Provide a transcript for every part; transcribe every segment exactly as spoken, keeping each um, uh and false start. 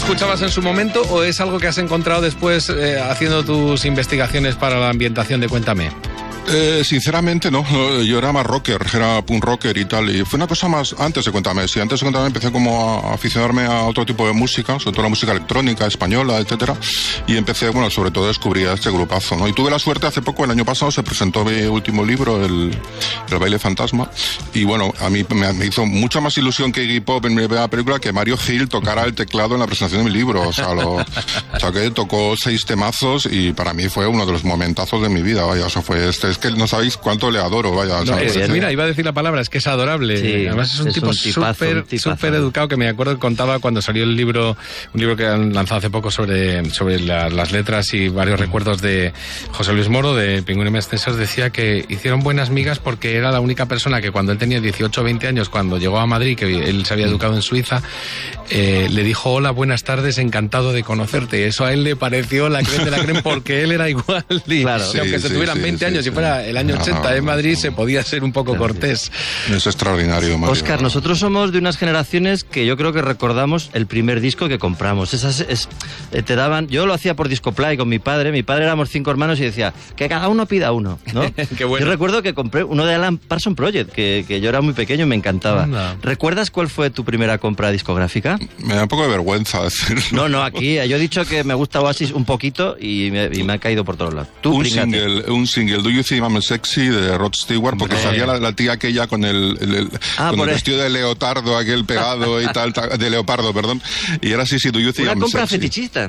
escuchabas en su momento o es algo que has encontrado después eh, haciendo tus investigaciones para la ambientación de Cuéntame? Eh, sinceramente no, yo era más rocker, era punk rocker y tal, y fue una cosa más antes de Cuéntame. Sí, antes de Cuéntame empecé como a aficionarme a otro tipo de música, sobre todo la música electrónica, española, etcétera, y empecé, bueno, sobre todo descubrí a este grupazo, ¿no? Y tuve la suerte hace poco, el año pasado, se presentó mi último libro, el, el Baile Fantasma, y bueno, a mí me, me hizo mucha más ilusión que Iggy Pop en mi primera película que Mario Gil tocara el teclado en la presentación de mi libro, o sea, lo, o sea que tocó seis temazos y para mí fue uno de los momentazos de mi vida, vaya, o sea, fue este, es que no sabéis cuánto le adoro, vaya. No, es, mira, iba a decir la palabra, es que es adorable. Sí, además es un es tipo súper súper educado, que me acuerdo que contaba cuando salió el libro, un libro que han lanzado hace poco sobre, sobre la, las letras y varios recuerdos de José Luis Moro, de Pingüino y Mestizos, decía que hicieron buenas migas porque era la única persona que cuando él tenía dieciocho o veinte años, cuando llegó a Madrid, que él se había educado en Suiza, eh, le dijo: hola, buenas tardes, encantado de conocerte. Eso a él le pareció la creen de la creen porque él era igual. Y, claro. y aunque Sí, se sí, tuvieran sí, veinte sí, años sí. y fuera el año ochenta en Madrid, se podía ser un poco cortés. Es extraordinario, Mario. Óscar, nosotros somos de unas generaciones que yo creo que recordamos el primer disco que compramos. Esas, es, eh, te daban, yo lo hacía por Discoplay con mi padre. Mi padre éramos cinco hermanos y decía que cada uno pida uno, ¿no? Qué bueno. Yo recuerdo que compré uno de Alan Parsons Project, que, que yo era muy pequeño y me encantaba. Anda. ¿Recuerdas cuál fue tu primera compra discográfica? Me da un poco de vergüenza decirlo. No, no, aquí yo he dicho que me gusta Oasis un poquito y me, y me ha caído por todos lados. Tú, un príngate. single, un single, Do You Think I'm Sexy, de Rod Stewart, porque Hombre. salía la, la tía aquella con el, el, el, Ah, con por el el- vestido de leotardo, aquel pegado y tal, tal, de leopardo, perdón, y era así, sí, Do You Think Una I'm compra Sexy. fetichista.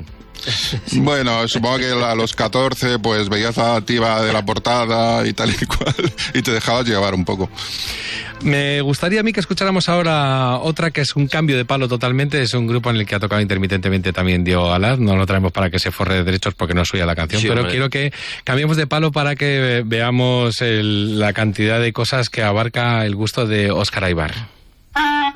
Bueno, supongo que a los catorce pues veías a la tía de la portada y tal y cual, y te dejabas llevar un poco. Me gustaría a mí que escucháramos ahora otra que es un cambio de palo totalmente. Es un grupo en el que ha tocado intermitentemente también Diego Galaz. No lo traemos para que se forre de derechos porque no es suya la canción, Sí, pero hombre. quiero que cambiemos de palo para que veamos el- la cantidad de cosas que abarca el gusto de Óscar Aybar.